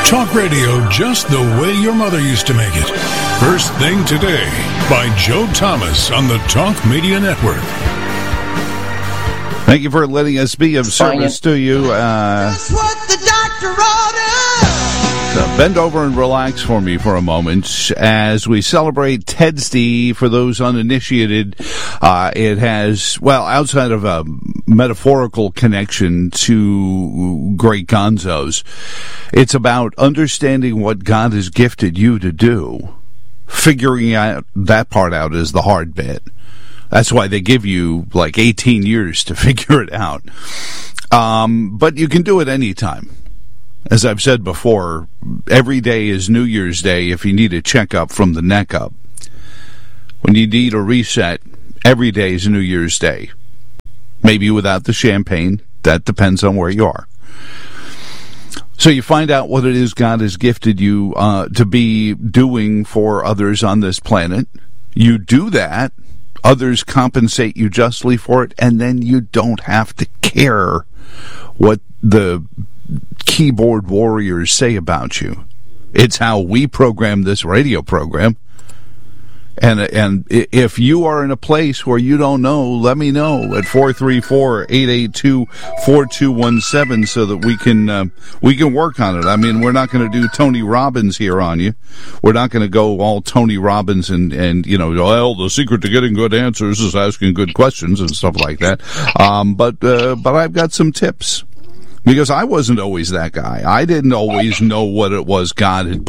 Talk radio just the way your mother used to make it. First Thing Today by Joe Thomas on the Talk Media Network. Thank you for letting us be of service to you. That's what the doctor ordered. Bend over and relax for me for a moment as we celebrate Ted's Day. For those uninitiated, it has, well, outside of a metaphorical connection to Great Gonzos, it's about understanding what God has gifted you to do. Figuring out that part out is the hard bit. That's why they give you like 18 years to figure it out. But you can do it anytime. As I've said before, every day is New Year's Day if you need a checkup from the neck up. When you need a reset, every day is New Year's Day. Maybe without the champagne. That depends on where you are. So you find out what it is God has gifted you to be doing for others on this planet. You do that. Others compensate you justly for it, and then you don't have to care what the keyboard warriors say about you. It's how we program this radio program. And if you are in a place where you don't know, let me know at 434-882-4217 so that we can work on it. I mean, we're not going to do Tony Robbins here on you. We're not going to go all Tony Robbins and you know, well, the secret to getting good answers is asking good questions and stuff like that. But I've got some tips. Because I wasn't always that guy. I didn't always know what it was God had